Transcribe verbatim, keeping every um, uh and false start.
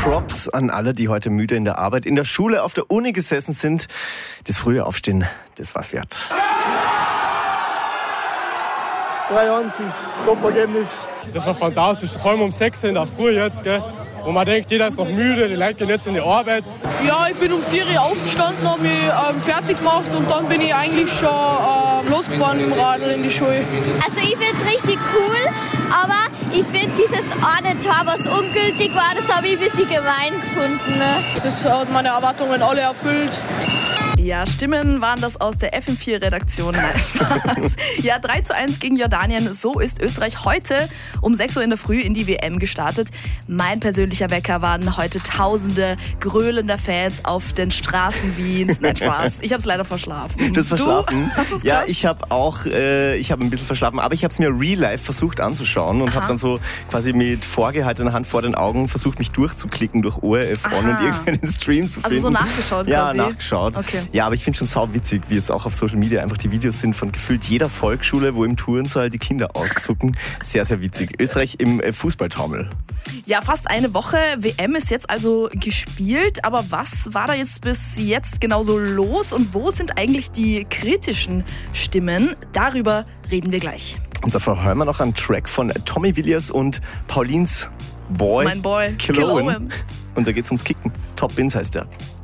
Props an alle, die heute müde in der Arbeit, in der Schule, auf der Uni gesessen sind. Das frühe Aufstehen, das war's wert. drei eins ist Top-Ergebnis. Das war fantastisch, vor allem um sechs in der Früh jetzt, gell? Wo man denkt, jeder ist noch müde, die Leute gehen jetzt in die Arbeit. Ja, ich bin um vier Uhr aufgestanden, habe mich ähm, fertig gemacht und dann bin ich eigentlich schon ähm, losgefahren mit dem Radl in die Schule. Also ich finde es richtig cool, aber ich finde dieses eine Tor, was ungültig war, das habe ich ein bisschen gemein gefunden. Ne? Das hat meine Erwartungen alle erfüllt. Ja, Stimmen waren das aus der F M vier Redaktion. Nein, Spaß. Ja, drei zu eins gegen Jordanien. So ist Österreich heute um sechs Uhr in der Früh in die W M gestartet. Mein persönlicher Wecker waren heute tausende gröhlender Fans auf den Straßen Wiens. Nein, Spaß. Ich habe es leider verschlafen. Du hast verschlafen? Du? Hast du's ja, gehabt? ich habe auch, äh, ich habe ein bisschen verschlafen, aber ich habe es mir real life versucht anzuschauen und habe dann so quasi mit vorgehaltener Hand vor den Augen versucht, mich durchzuklicken durch O R F One und irgendeinen Stream zu finden. Also so nachgeschaut ja, quasi? Ja, nachgeschaut. Okay. Ja, aber ich finde schon sau witzig, wie jetzt auch auf Social Media einfach die Videos sind von gefühlt jeder Volksschule, wo im Turnsaal die Kinder auszucken. Sehr, sehr witzig. Österreich im Fußballtaumel. Ja, fast eine Woche. W M ist jetzt also gespielt. Aber was war da jetzt bis jetzt genau so los? Und wo sind eigentlich die kritischen Stimmen? Darüber reden wir gleich. Und davor hören wir noch einen Track von Tommy Villiers und Paulins Boy. Mein Boy, Kill Owen. Kill Owen. Und da geht's ums Kicken. Top Bins heißt der.